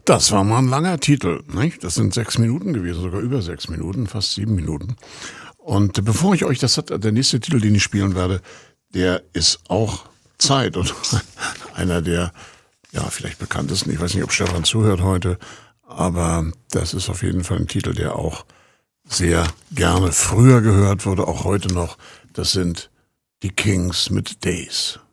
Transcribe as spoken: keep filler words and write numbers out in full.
Das war mal ein langer Titel, nicht? Das sind sechs Minuten gewesen, sogar über sechs Minuten, fast sieben Minuten. Und bevor ich euch das hat, der nächste Titel, den ich spielen werde, der ist auch Zeit und einer der, ja, vielleicht bekanntesten. Ich weiß nicht, ob Stefan zuhört heute, aber das ist auf jeden Fall ein Titel, der auch sehr gerne früher gehört wurde, auch heute noch. Das sind die Kings mit Days.